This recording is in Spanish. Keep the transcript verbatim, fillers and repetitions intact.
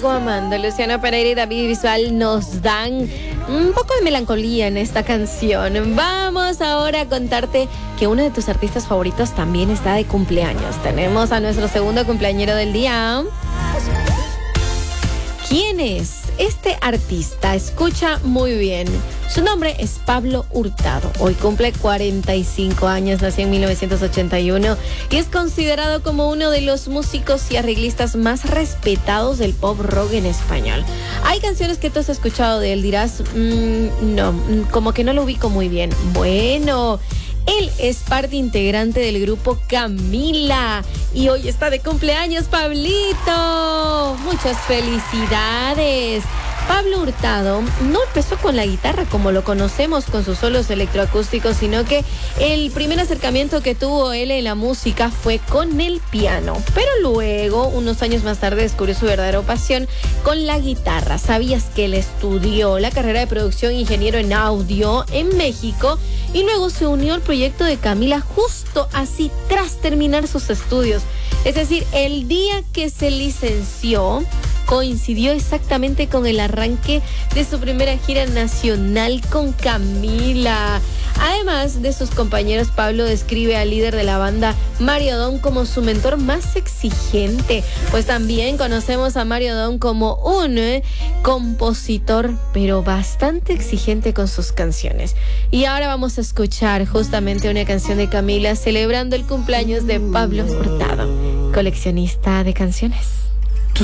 sigo amando. Luciano Pereira y David Bisbal nos dan un poco de melancolía en esta canción. Vamos ahora a contarte que uno de tus artistas favoritos también está de cumpleaños. Tenemos a nuestro segundo cumpleañero del día. ¿Quién es este artista? Escucha muy bien. Su nombre es Pablo Hurtado. Hoy cumple cuarenta y cinco años, nació en mil novecientos ochenta y uno y es considerado como uno de los músicos y arreglistas más respetados del pop rock en español. Hay canciones que tú has escuchado de él, dirás, mmm, no, como que no lo ubico muy bien. Bueno, él es parte integrante del grupo Camila y hoy está de cumpleaños, Pablito. Muchas felicidades. Pablo Hurtado no empezó con la guitarra como lo conocemos con sus solos electroacústicos, sino que el primer acercamiento que tuvo él en la música fue con el piano. Pero luego, unos años más tarde, descubrió su verdadera pasión con la guitarra. ¿Sabías que él estudió la carrera de producción e ingeniero en audio en México y luego se unió al proyecto de Camila justo así tras terminar sus estudios? Es decir, el día que se licenció coincidió exactamente con el arranque de su primera gira nacional con Camila. Además de sus compañeros, Pablo describe al líder de la banda, Mario Don, como su mentor más exigente. Pues también conocemos a Mario Don como un eh, compositor, pero bastante exigente con sus canciones. Y ahora vamos a escuchar justamente una canción de Camila celebrando el cumpleaños de Pablo Hurtado, coleccionista de canciones.